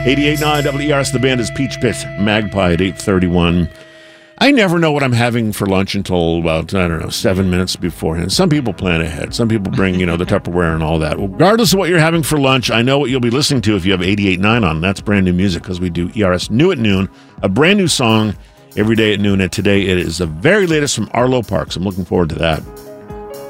88.9 WERS, the band is Peach Pit Magpie at 8:31. I never know what I'm having for lunch until about, 7 minutes beforehand. Some people plan ahead. Some people bring, the Tupperware and all that. Regardless of what you're having for lunch, I know what you'll be listening to if you have 88.9 on. That's brand new music because we do ERS New at Noon, a brand new song every day at noon. And today it is the very latest from Arlo Parks. I'm looking forward to that.